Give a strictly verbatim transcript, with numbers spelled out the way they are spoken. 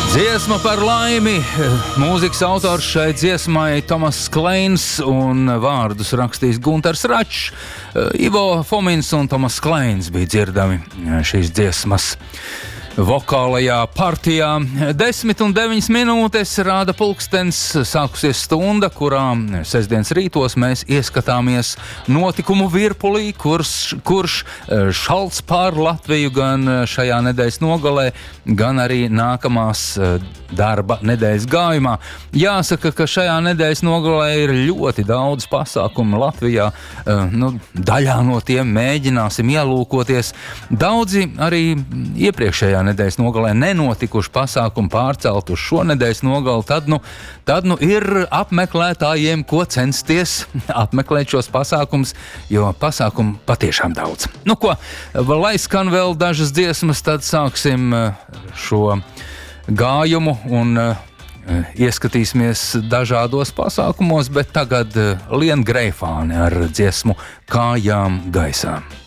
Dziesma par laimi. Mūzikas autors šai dziesmai Tomas Kleins un vārdus rakstījis Guntars Račs. Ivo Fomins un Tomas Kleins bija dzirdami šīs dziesmas vokālajā partijā. Desmit un deviņas minūtes rāda pulkstens, sākusies stunda, kurā sestdienas rītos mēs ieskatāmies notikumu virpulī, kurš, kurš šalts pār Latviju gan šajā nedēļas nogalē, gan arī nākamās darba nedēļas gājumā. Jāsaka, ka šajā nedēļas nogalē ir ļoti daudz pasākumu Latvijā. Nu, daļā no tiem mēģināsim ielūkoties. Daudzi arī iepriekšējā nedēļas nogalē nenotikuši pasākumu pārcelt uz šo nedēļas nogali, tad nu, tad nu ir apmeklētājiem ko censties apmeklēt šos pasākumus, jo pasākumu patiešām daudz. Nu ko, lai skan vēl dažas dziesmas, tad sāksim šo gājumu un ieskatīsimies dažādos pasākumos, bet tagad Liena Greifāne ar dziesmu Kājām gaisā.